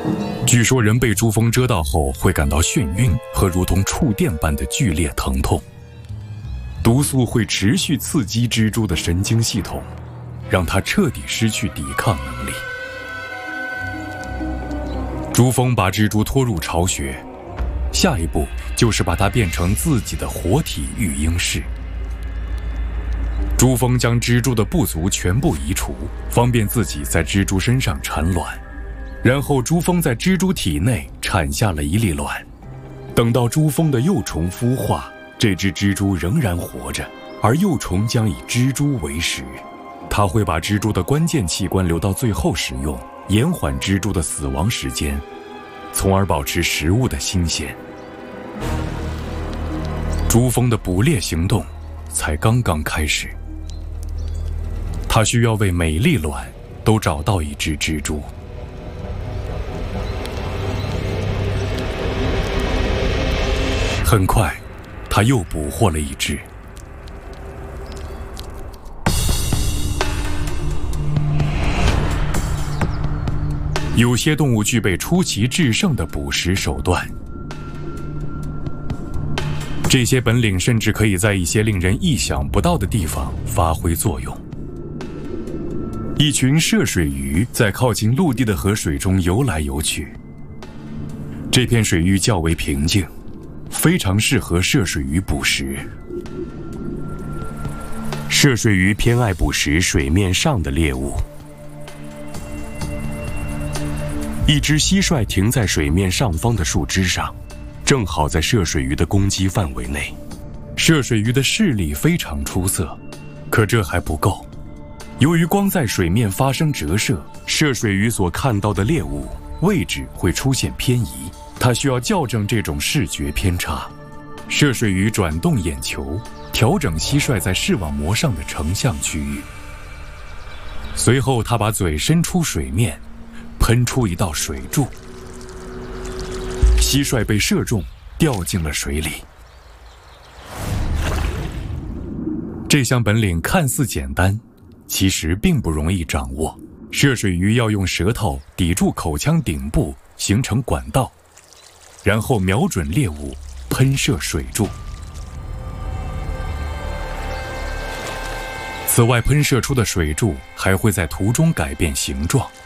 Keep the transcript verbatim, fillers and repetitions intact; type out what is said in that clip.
据说人被珠峰蛰到后会感到眩晕和如同触电般的剧烈疼痛。毒素会持续刺激蜘蛛的神经系统，让它彻底失去抵抗能力。珠峰把蜘蛛拖入巢穴，下一步就是把它变成自己的活体育婴室。珠峰将蜘蛛的部族全部移除，方便自己在蜘蛛身上产卵。然后珠峰在蜘蛛体内产下了一粒卵。等到珠峰的幼虫孵化，这只蜘蛛仍然活着，而幼虫将以蜘蛛为食。它会把蜘蛛的关键器官留到最后使用，延缓蜘蛛的死亡时间，从而保持食物的新鲜。珠峰的捕猎行动才刚刚开始，它需要为每粒卵都找到一只蜘蛛。很快，他又捕获了一只。有些动物具备出奇制胜的捕食手段，这些本领甚至可以在一些令人意想不到的地方发挥作用。一群涉水鱼在靠近陆地的河水中游来游去，这片水域较为平静，非常适合涉水鱼捕食。涉水鱼偏爱捕食水面上的猎物。一只蟋蟀停在水面上方的树枝上，正好在涉水鱼的攻击范围内。涉水鱼的视力非常出色，可这还不够。由于光在水面发生折射，涉水鱼所看到的猎物位置会出现偏移，它需要校正这种视觉偏差。涉水鱼转动眼球，调整蟋蟀在视网膜上的成像区域。随后，它把嘴伸出水面，喷出一道水柱。蟋蟀被射中，掉进了水里。这项本领看似简单，其实并不容易掌握。涉水鱼要用舌头抵住口腔顶部，形成管道，然后瞄准猎物，喷射水柱。此外，喷射出的水柱还会在途中改变形状。